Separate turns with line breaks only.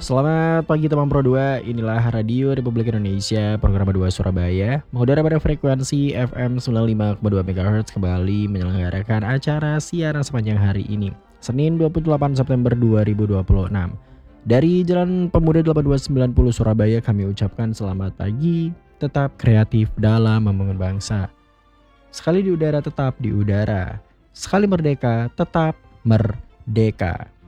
Selamat pagi teman Pro 2, inilah Radio Republik Indonesia, program 2 Surabaya, mengudara pada frekuensi FM 95,2 MHz kembali menyelenggarakan acara siaran sepanjang hari ini, Senin 28 September 2026. Dari Jalan Pemuda 8290 Surabaya kami ucapkan selamat pagi, tetap kreatif dalam membangun bangsa. Sekali di udara tetap di udara, sekali merdeka tetap merdeka.